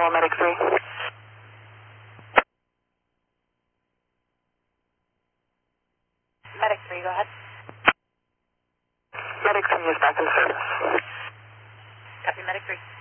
Bravo, Medic 3. Medic 3, go ahead. Medic 3 is back in service. Copy, Medic 3.